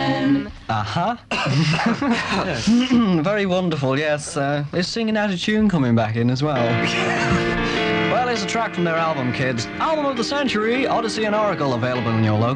Uh-huh. Very wonderful, yes. Is Singing Out of Tune coming back in as well? Well, here's a track from their album, kids. Album of the Century, Odyssey and Oracle, available in your local